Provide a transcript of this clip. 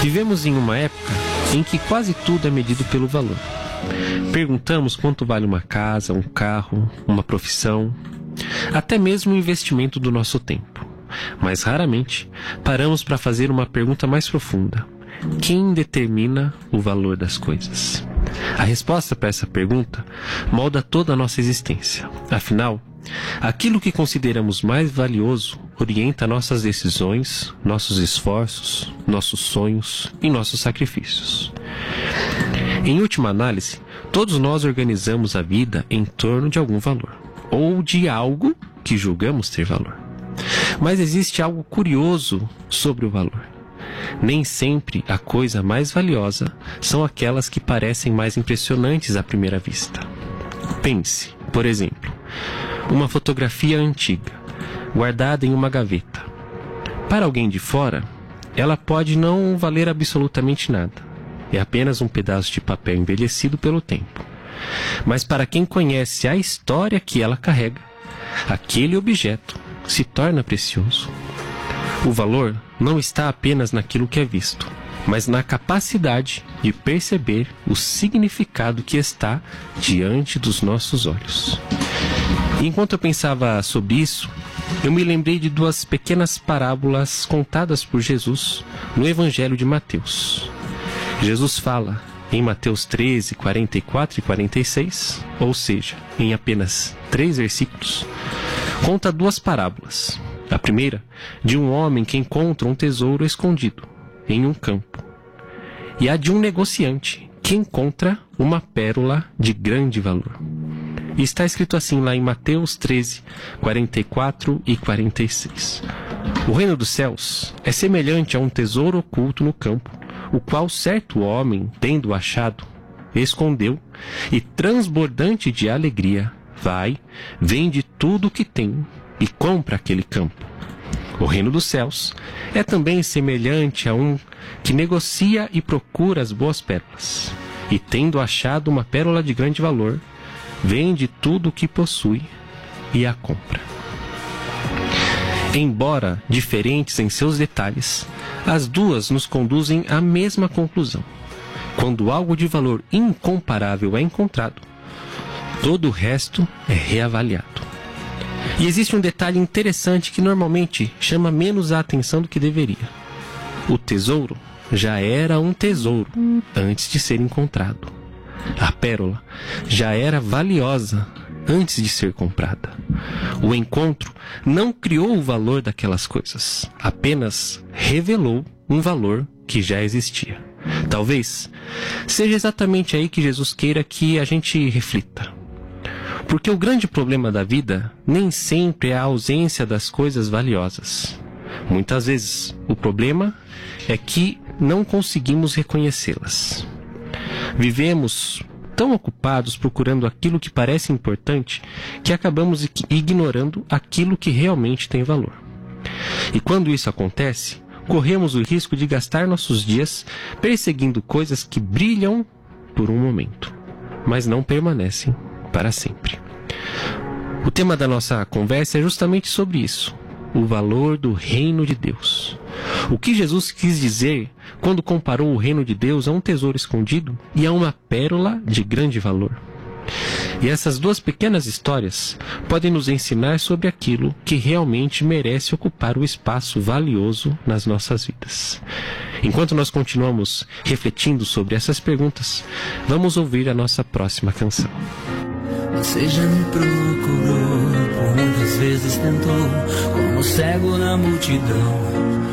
Vivemos em uma época em que quase tudo é medido pelo valor. Perguntamos quanto vale uma casa, um carro, uma profissão, até mesmo o investimento do nosso tempo. Mas raramente paramos para fazer uma pergunta mais profunda: quem determina o valor das coisas? A resposta para essa pergunta molda toda a nossa existência. Afinal, aquilo que consideramos mais valioso orienta nossas decisões, nossos esforços, nossos sonhos e nossos sacrifícios. Em última análise, todos nós organizamos a vida em torno de algum valor, ou de algo que julgamos ter valor. Mas existe algo curioso sobre o valor. Nem sempre a coisa mais valiosa são aquelas que parecem mais impressionantes à primeira vista. Pense, por exemplo, uma fotografia antiga, guardada em uma gaveta. Para alguém de fora, ela pode não valer absolutamente nada. É apenas um pedaço de papel envelhecido pelo tempo. Mas para quem conhece a história que ela carrega, aquele objeto se torna precioso. O valor não está apenas naquilo que é visto, mas na capacidade de perceber o significado que está diante dos nossos olhos. E enquanto eu pensava sobre isso, eu me lembrei de duas pequenas parábolas contadas por Jesus no Evangelho de Mateus. Jesus fala em Mateus 13, 44 e 46, ou seja, em apenas 3 versículos, conta duas parábolas. A primeira, de um homem que encontra um tesouro escondido em um campo. E a de um negociante que encontra uma pérola de grande valor. E está escrito assim lá em Mateus 13, 44 e 46. O reino dos céus é semelhante a um tesouro oculto no campo, o qual certo homem, tendo achado, escondeu, e transbordante de alegria, vai, vende tudo o que tem e compra aquele campo. O reino dos céus é também semelhante a um que negocia e procura as boas pérolas, e tendo achado uma pérola de grande valor, vende tudo o que possui e a compra. Embora diferentes em seus detalhes, as duas nos conduzem à mesma conclusão. Quando algo de valor incomparável é encontrado, todo o resto é reavaliado. E existe um detalhe interessante que normalmente chama menos a atenção do que deveria. O tesouro já era um tesouro antes de ser encontrado. A pérola já era valiosa antes de ser comprada. O encontro não criou o valor daquelas coisas, apenas revelou um valor que já existia. Talvez seja exatamente aí que Jesus queira que a gente reflita. Porque o grande problema da vida nem sempre é a ausência das coisas valiosas. Muitas vezes o problema é que não conseguimos reconhecê-las. Vivemos tão ocupados procurando aquilo que parece importante que acabamos ignorando aquilo que realmente tem valor. E quando isso acontece, corremos o risco de gastar nossos dias perseguindo coisas que brilham por um momento, mas não permanecem para sempre. O tema da nossa conversa é justamente sobre isso: o valor do reino de Deus. O que Jesus quis dizer quando comparou o reino de Deus a um tesouro escondido e a uma pérola de grande valor. E essas duas pequenas histórias podem nos ensinar sobre aquilo que realmente merece ocupar o espaço valioso nas nossas vidas. Enquanto nós continuamos refletindo sobre essas perguntas, vamos ouvir a nossa próxima canção. Você já me procurou, por muitas vezes tentou, como cego na multidão.